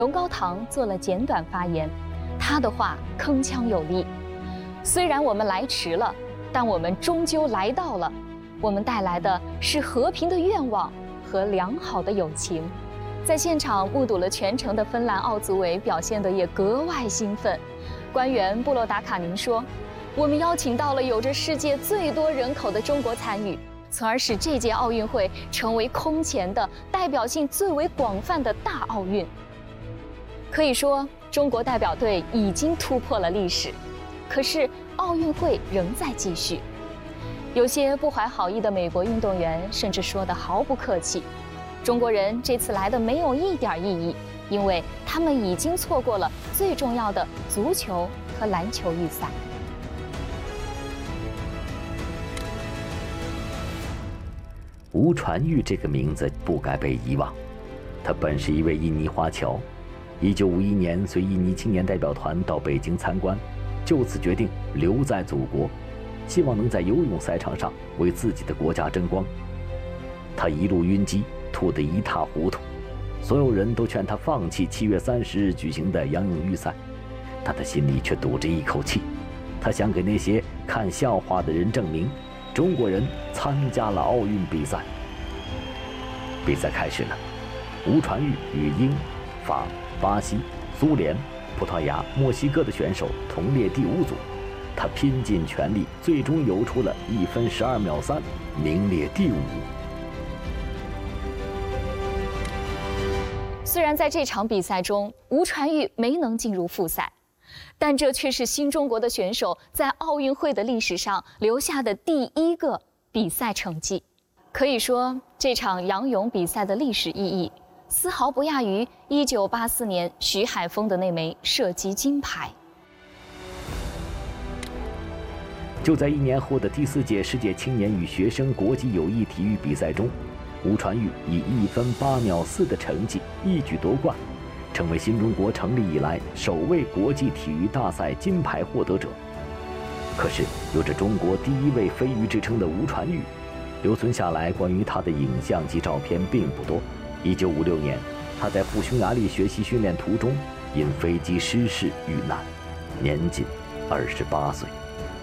荣高堂做了简短发言，他的话铿锵有力。虽然我们来迟了，但我们终究来到了。我们带来的是和平的愿望和良好的友情。在现场目睹了全程的芬兰奥组委表现得也格外兴奋。官员布洛达卡宁说：“我们邀请到了有着世界最多人口的中国参与，从而使这届奥运会成为空前的代表性最为广泛的大奥运。”可以说，中国代表队已经突破了历史，可是奥运会仍在继续。有些不怀好意的美国运动员甚至说得毫不客气：“中国人这次来的没有一点意义，因为他们已经错过了最重要的足球和篮球预赛。” 吴传玉这个名字不该被遗忘，他本是一位印尼华侨，1951年随印尼青年代表团到北京参观，就此决定留在祖国，希望能在游泳赛场上为自己的国家争光。他一路晕机，吐得一塌糊涂，所有人都劝他放弃7月30日举行的仰泳预赛，他的心里却堵着一口气。他想给那些看笑话的人证明，中国人参加了奥运比赛。比赛开始了，吴传玉与英、法、巴西、苏联、葡萄牙、墨西哥的选手同列第5组，他拼尽全力，最终游出了1分12秒3，名列第5。 虽然在这场比赛中，吴传玉没能进入复赛，但这却是新中国的选手在奥运会的历史上留下的第1个比赛成绩。可以说，这场仰泳比赛的历史意义丝毫不亚于1984年徐海峰的那枚射击金牌。 就在1年后的第4届世界青年与学生国际友谊体育比赛中，吴传玉以1分8秒4的成绩一举夺冠，成为新中国成立以来首位国际体育大赛金牌获得者。可是，有着中国第1位飞鱼之称的吴传玉，留存下来关于他的影像及照片并不多。1956年，他在赴匈牙利学习训练途中因飞机失事遇难，年仅28岁。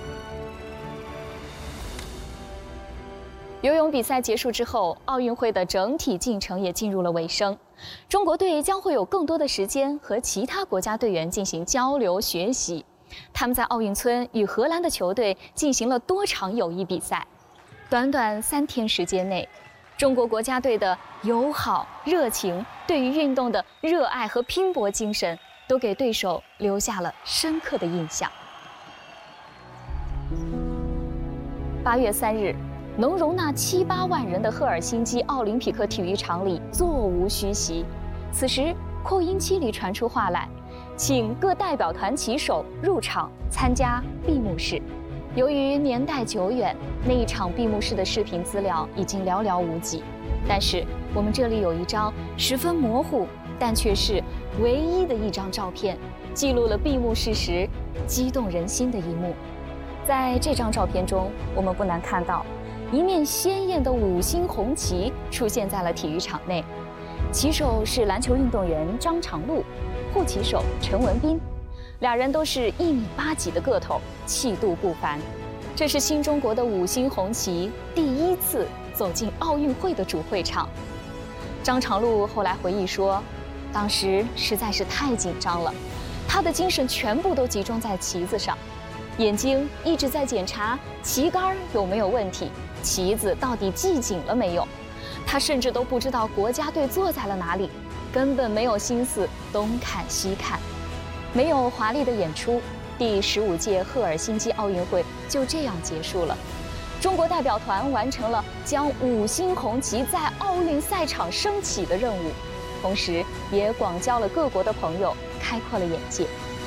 游泳比赛结束之后，奥运会的整体进程也进入了尾声。中国队将会有更多的时间和其他国家队员进行交流学习。他们在奥运村与荷兰的球队进行了多场友谊比赛。短短3天时间内，中国国家队的友好、热情，对于运动的热爱和拼搏精神，都给对手留下了深刻的印象。8月3日。能容纳7、8万人的赫尔辛基奥林匹克体育场里座无虚席。此时，扩音器里传出话来，请各代表团旗手入场参加闭幕式。由于年代久远，那一场闭幕式的视频资料已经寥寥无几。但是，我们这里有一张十分模糊，但却是唯一的一张照片，记录了闭幕式时激动人心的一幕。在这张照片中，我们不难看到，一面鲜艳的5星红旗出现在了体育场内，旗手是篮球运动员张常陆，护旗手陈文彬，俩人都是1.8米几的个头，气度不凡。这是新中国的5星红旗第1次走进奥运会的主会场。张常陆后来回忆说，当时实在是太紧张了，他的精神全部都集中在旗子上，眼睛一直在检查旗杆有没有问题，旗子到底系紧了没有？他甚至都不知道国家队坐在了哪里，根本没有心思东看西看。没有华丽的演出，第15届赫尔辛基奥运会就这样结束了。中国代表团完成了将5星红旗在奥运赛场升起的任务，同时也广交了各国的朋友，开阔了眼界。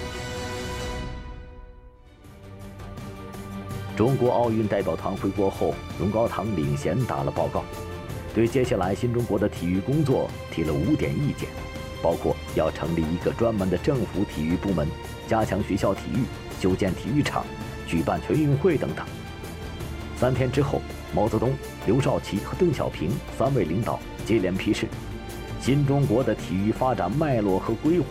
中国奥运代表团回国后，荣高堂领衔打了报告，对接下来新中国的体育工作提了5点意见，包括要成立一个专门的政府体育部门，加强学校体育，修建体育场，举办全运会等等。3天之后，毛泽东、刘少奇和邓小平3位领导接连批示， 新中国的体育发展脉络和规划